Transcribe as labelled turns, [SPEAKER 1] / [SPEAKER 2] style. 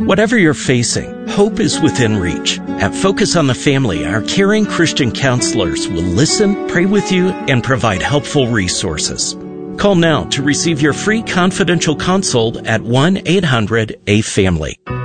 [SPEAKER 1] Whatever you're facing, hope is within reach. At Focus on the Family, our caring Christian counselors will listen, pray with you, and provide helpful resources. Call now to receive your free confidential consult at 1-800-A-FAMILY.